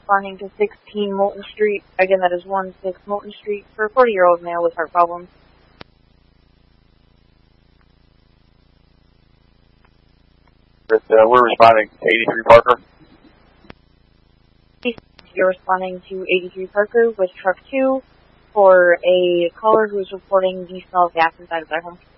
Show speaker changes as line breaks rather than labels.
responding to 16 Moulton Street. Again, that is 16 Moulton Street for a 40-year-old male with heart problems.
We're responding to 83 Parker.
You're responding to 83 Parker with truck 2 for a caller who is reporting the smell of gas inside of their home.